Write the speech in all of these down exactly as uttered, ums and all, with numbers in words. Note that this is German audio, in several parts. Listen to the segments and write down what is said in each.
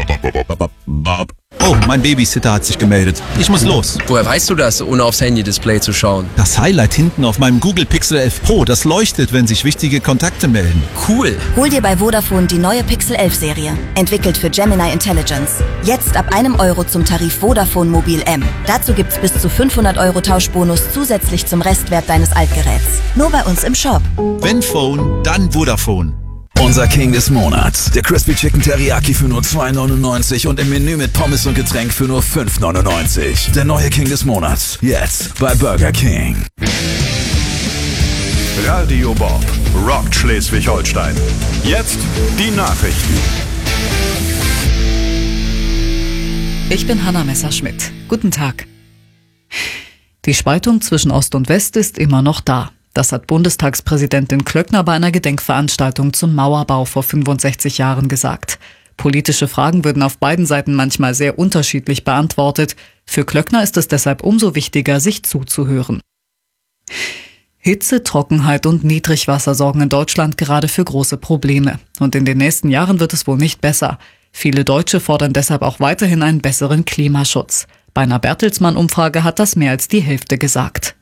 Oh, mein Babysitter hat sich gemeldet. Ich muss los. Woher weißt du das, ohne aufs Handy-Display zu schauen? Das Highlight hinten auf meinem Google Pixel elf Pro, das leuchtet, wenn sich wichtige Kontakte melden. Cool. Hol dir bei Vodafone die neue Pixel elf Serie. Entwickelt für Gemini Intelligence. Jetzt ab einem Euro zum Tarif Vodafone Mobil M. Dazu gibt's bis zu fünfhundert Euro Tauschbonus zusätzlich zum Restwert deines Altgeräts. Nur bei uns im Shop. Wenn Phone, dann Vodafone. Unser King des Monats. Der Crispy Chicken Teriyaki für nur zwei neunundneunzig und im Menü mit Pommes und Getränk für nur fünf neunundneunzig. Der neue King des Monats. Jetzt bei Burger King. Radio Bob rockt Schleswig-Holstein. Jetzt die Nachrichten. Ich bin Hanna Messerschmidt. Guten Tag. Die Spaltung zwischen Ost und West ist immer noch da. Das hat Bundestagspräsidentin Klöckner bei einer Gedenkveranstaltung zum Mauerbau vor fünfundsechzig Jahren gesagt. Politische Fragen würden auf beiden Seiten manchmal sehr unterschiedlich beantwortet. Für Klöckner ist es deshalb umso wichtiger, sich zuzuhören. Hitze, Trockenheit und Niedrigwasser sorgen in Deutschland gerade für große Probleme. Und in den nächsten Jahren wird es wohl nicht besser. Viele Deutsche fordern deshalb auch weiterhin einen besseren Klimaschutz. Bei einer Bertelsmann-Umfrage hat das mehr als die Hälfte gesagt.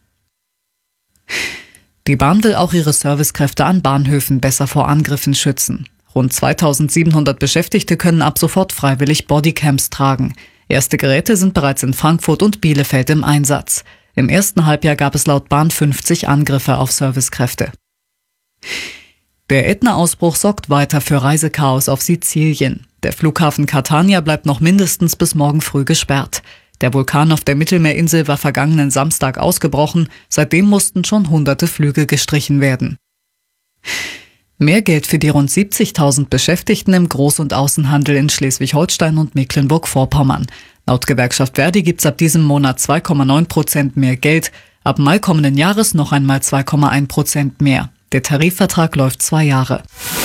Die Bahn will auch ihre Servicekräfte an Bahnhöfen besser vor Angriffen schützen. Rund zweitausendsiebenhundert Beschäftigte können ab sofort freiwillig Bodycams tragen. Erste Geräte sind bereits in Frankfurt und Bielefeld im Einsatz. Im ersten Halbjahr gab es laut Bahn fünfzig Angriffe auf Servicekräfte. Der Ätna-Ausbruch sorgt weiter für Reisechaos auf Sizilien. Der Flughafen Catania bleibt noch mindestens bis morgen früh gesperrt. Der Vulkan auf der Mittelmeerinsel war vergangenen Samstag ausgebrochen. Seitdem mussten schon hunderte Flüge gestrichen werden. Mehr Geld für die rund siebzigtausend Beschäftigten im Groß- und Außenhandel in Schleswig-Holstein und Mecklenburg-Vorpommern. Laut Gewerkschaft Verdi gibt's ab diesem Monat zwei Komma neun Prozent mehr Geld. Ab Mai kommenden Jahres noch einmal zwei Komma eins Prozent mehr. Der Tarifvertrag läuft zwei Jahre.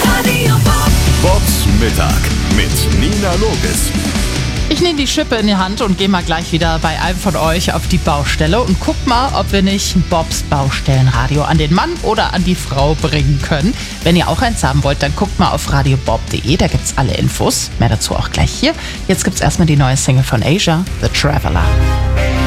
Bobs Mittag mit Nina Logis. Ich nehme die Schippe in die Hand und gehe mal gleich wieder bei einem von euch auf die Baustelle und guck mal, ob wir nicht ein Bobs Baustellenradio an den Mann oder an die Frau bringen können. Wenn ihr auch eins haben wollt, dann guckt mal auf radio bob punkt de, da gibt's alle Infos. Mehr dazu auch gleich hier. Jetzt gibt's erstmal die neue Single von Asia, The Traveler.